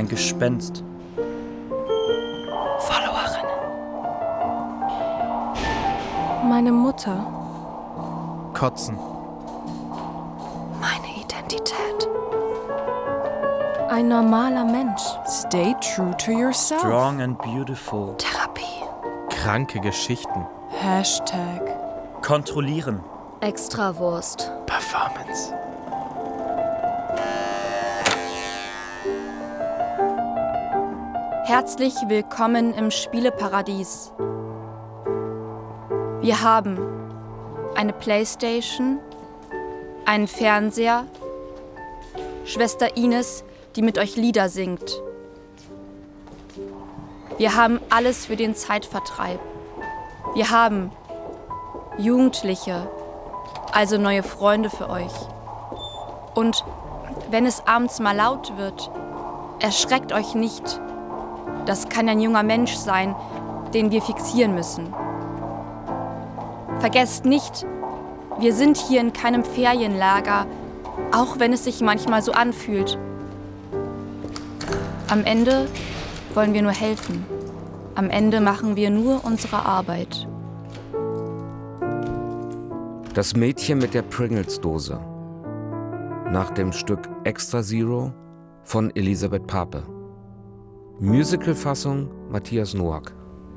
ein Gespenst. Followerinnen. Meine Mutter. Kotzen. Meine Identität. Ein normaler Mensch. Stay true to yourself. Strong and beautiful. Therapie. Kranke Geschichten. Hashtag. Kontrollieren. Extrawurst. Performance. Herzlich willkommen im Spieleparadies. Wir haben eine Playstation, einen Fernseher, Schwester Ines, die mit euch Lieder singt. Wir haben alles für den Zeitvertreib. Wir haben Jugendliche, also neue Freunde für euch. Und wenn es abends mal laut wird, erschreckt euch nicht. Das kann ein junger Mensch sein, den wir fixieren müssen. Vergesst nicht, wir sind hier in keinem Ferienlager, auch wenn es sich manchmal so anfühlt. Am Ende wollen wir nur helfen. Am Ende machen wir nur unsere Arbeit. Das Mädchen mit der Pringles-Dose. Nach dem Stück Extra Zero von Elisabeth Pape. Musicalfassung Matthias Noack.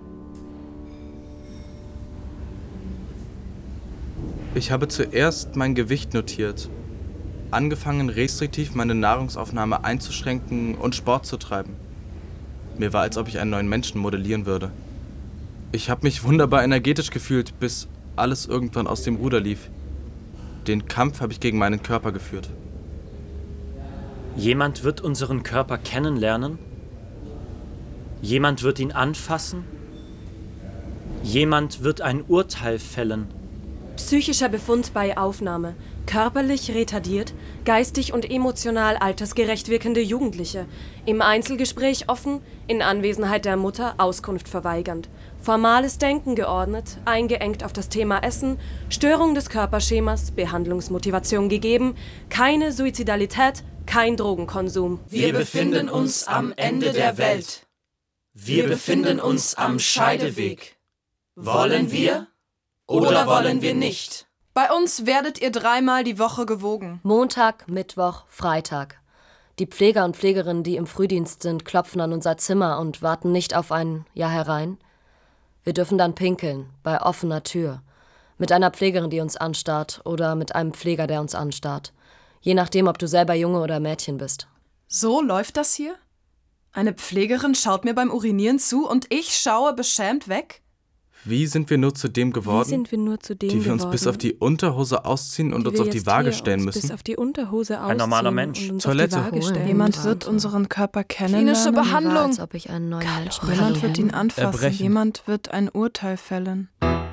Ich habe zuerst mein Gewicht notiert, angefangen restriktiv meine Nahrungsaufnahme einzuschränken und Sport zu treiben. Mir war, als ob ich einen neuen Menschen modellieren würde. Ich habe mich wunderbar energetisch gefühlt, bis alles irgendwann aus dem Ruder lief. Den Kampf habe ich gegen meinen Körper geführt. Jemand wird unseren Körper kennenlernen. Jemand wird ihn anfassen. Jemand wird ein Urteil fällen. Psychischer Befund bei Aufnahme. Körperlich retardiert, geistig und emotional altersgerecht wirkende Jugendliche. Im Einzelgespräch offen, in Anwesenheit der Mutter Auskunft verweigernd. Formales Denken geordnet, eingeengt auf das Thema Essen, Störung des Körperschemas, Behandlungsmotivation gegeben, keine Suizidalität, kein Drogenkonsum. Wir befinden uns am Ende der Welt. Wir befinden uns am Scheideweg. Wollen wir oder wollen wir nicht? Bei uns werdet ihr 3-mal die Woche gewogen. Montag, Mittwoch, Freitag. Die Pfleger und Pflegerinnen, die im Frühdienst sind, klopfen an unser Zimmer und warten nicht auf ein Ja herein. Wir dürfen dann pinkeln, bei offener Tür. Mit einer Pflegerin, die uns anstarrt, oder mit einem Pfleger, der uns anstarrt. Je nachdem, ob du selber Junge oder Mädchen bist. So läuft das hier? Eine Pflegerin schaut mir beim Urinieren zu und ich schaue beschämt weg? Wie sind wir nur zu dem geworden, die wir uns bis auf die Unterhose ausziehen und uns auf die Waage stellen müssen? Ein normaler Mensch. Toilette. Jemand wird unseren Körper kennenlernen. Klinische Behandlung. Als ob ich einen neuen Menschen Jemand wird ihn anfassen. Erbrechen. Jemand wird ein Urteil fällen.